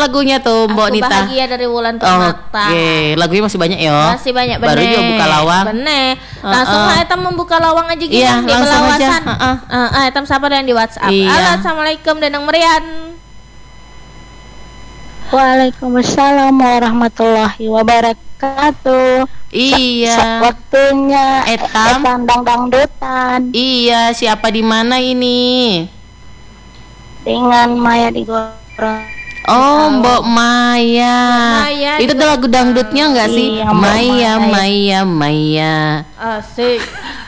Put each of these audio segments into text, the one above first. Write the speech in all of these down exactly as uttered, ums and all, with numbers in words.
lagunya tuh Mbok Aku Nita? Bahagia dari Wulan Permata. Oke, lagunya masih banyak ya. Masih banyak bener. Baru juga buka lawang. Bener. Langsung Uh-uh. lah etam membuka lawang aja gitu Iya, di langsung aja. belawasan. Uh-uh. Heeh, etam sapa yang di WhatsApp. Iya. Halo, Assalamualaikum Danang Merian. Waalaikumsalam warahmatullahi wabarakatuh. Iya. Sa- waktunya Etam. Etam dang dangdutan Iya, siapa di mana ini? dengan Maya di Gorong. Oh, Mbok Maya. Maya Itu juga tuh lagu dangdutnya enggak sih? Iya, Mbok Maya, Maya. Maya, Maya. Asik.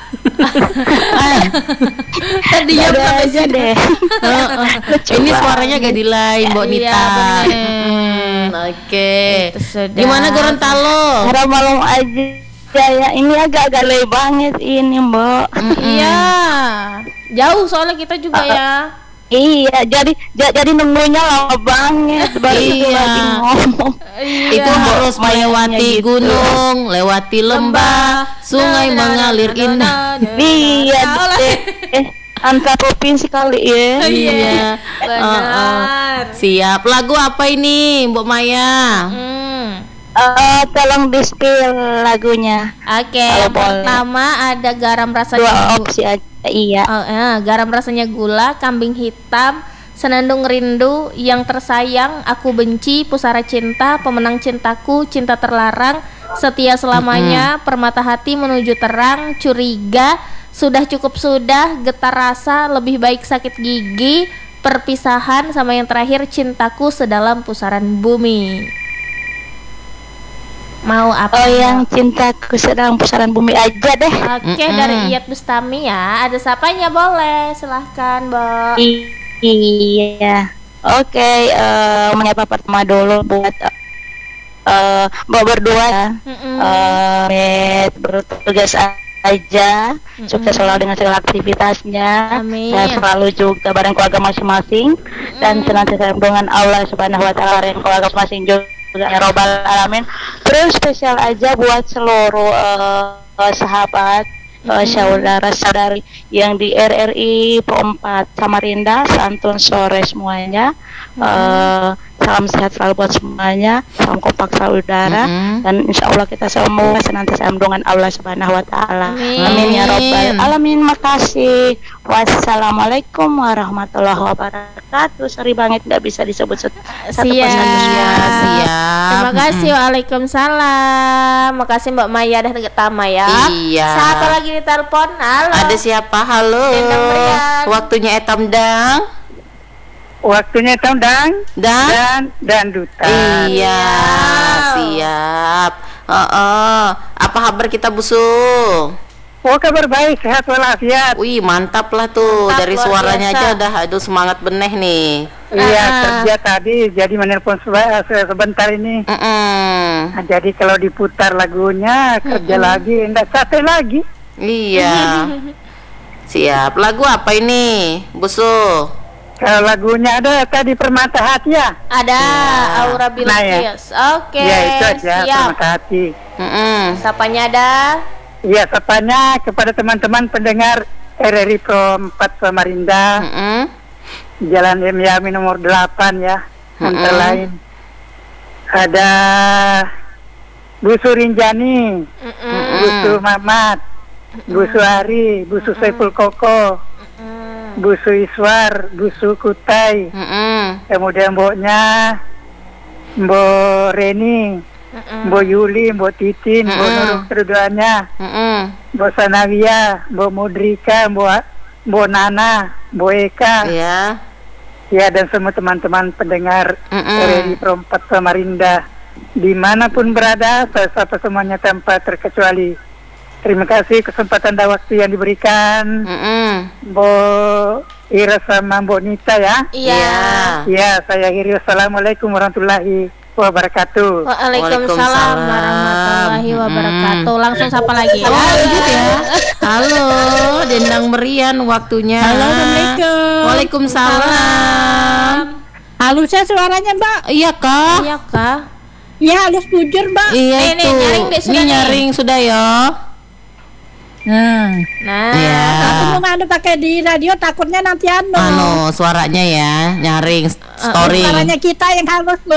Tadi ya aja deh. Heeh. Ini suaranya gak di line, Mbok Iya, Nita. bener. Mm, Oke. Itu sudah. Gimana Gorontalo? Harap malam aja ya. Ini agak-agak lei banget ini Mbok. Iya. Jauh soalnya kita juga ya. Iya, jadi ja- jadi nunggunya lama banget baru itu Iya. lagi ngomong. Iya. Itu harus melewati gitu. gunung, lewati lembah, sungai mengalir indah. Iya deh. Eh, antar provinsi kali ya. Iya. Benar. Uh-uh. Siap. Lagu apa ini, Mbok Maya? Hmm. Eh, tolong di spill lagunya. Oke, Kalau yang boleh. pertama ada garam rasanya Dua gu- opsi aja. Iya. Oh, eh, garam rasanya gula, kambing hitam, senandung rindu, yang tersayang, aku benci, pusara cinta, pemenang cintaku, cinta terlarang, setia selamanya, permata hati menuju terang, curiga, sudah cukup sudah, getar rasa, lebih baik sakit gigi, perpisahan, sama yang terakhir cintaku sedalam pusaran bumi. Mau apa? Oh, yang cintaku sedang pusaran bumi aja deh. Oke, Mm-mm. dari Iyat Bustami ya. Ada sapanya boleh, silahkan, Bo. I- iya. Oke, eh menyapa pertama dulu buat eh Mbak berdua ya. Mm-mm. Eh, Met bertugas aja. Sukses selalu dengan segala aktivitasnya. Amin. Saya selalu juga bareng keluarga masing-masing dan senantiasa dengan Allah Subhanahu wa taala dan keluarga masing-masing juga ya robbal alamin. Terus spesial aja buat seluruh eh, sahabat eh, saudara-saudari yang di R R I Pro empat Samarinda, santun sore semuanya. Eh, salam sehat selalu buat semuanya, salam kompak selalu udara, Mm-mm. dan insya Allah kita semua senantiasa dengan Allah Subhanahu wa taala. Amin. Amin ya robbal alamin. Makasih. Wassalamualaikum warahmatullahi wabarakatuh. Sorry banget nggak bisa disebut satu satu Siap. persatu. Siap, siap. Terima kasih. Waalaikumsalam. Makasih Mbak Maya dah pertama ya. Iya. Satu lagi di telepon. Halo. Ada siapa? Halo. Dendang Merian. Waktunya etam dang. Waktunya tendang Dan dan dan duta. iya, siap. Heeh. Apa kabar kita busu? Oh, kabar baik, sehat walafiat. Wih, mantap lah tuh. Mantap, Dari luar suaranya biasa. aja udah aduh semangat beneh nih. Iya, Ah. kerja tadi jadi menelpon sebe- se- sebentar ini. Mm-mm. Nah, jadi kalau diputar lagunya kerja lagi, enggak capek lagi. Iya. Siap. Lagu apa ini, busu? Kalau lagunya ada tadi Permata Hati ya. Ada Iya. Aura Nah, ya. Bilqis. Oke. Ya itu aja Siap. Permata Hati. Mm-mm. Sapanya ada. Iya, tepatnya kepada teman-teman pendengar R R I Pro empat Samarinda, Mm-mm. Jalan M Yami nomor delapan ya. Antara Mm-mm. lain ada Bu Surinjani, Mm-mm. Busu Mamat, Busu Ari, Busu Saiful Koko, Mm. Busu Iswar, Busu Kutai, Mm-mm. kemudian mboknya Mbok Reni, Mm-mm. Mbok Yuli, Mbok Titin, Mbok Mm-mm. Nurul keduanya, Mm-mm. Mbok Sanawia, Mbok Mudrika, Mbok Mbok Nana, Mbok Eka, Iya. ya dan semua teman-teman pendengar Mm-mm. R R I Pro empat Samarinda dimanapun berada, saya sapa semuanya tanpa terkecuali. Terima kasih kesempatan dan waktu yang diberikan Mm-mm. Mbok Ira sama Mbok Nita ya. Iya. Ya, saya akhiri. Assalamualaikum warahmatullahi wabarakatuh. Waalaikumsalam Waalaikumsalam. warahmatullahi wabarakatuh. Langsung sapa lagi. Oh, lanjut ya. Halo, Dendang Merian waktunya. Halo, Assalamualaikum. Waalaikumsalam. Halusnya suaranya Mbak. Iya kah? Iya kah? Ya halus bujur Mbak. Iya Nih, nih, itu. nyaring deh, sudah Ini nih. nyaring sudah ya. Nah, Nah. Iya. aku mau ngadu pakai di radio takutnya nanti anu. Anu suaranya ya, nyaring story. Suaranya kita yang halus loh.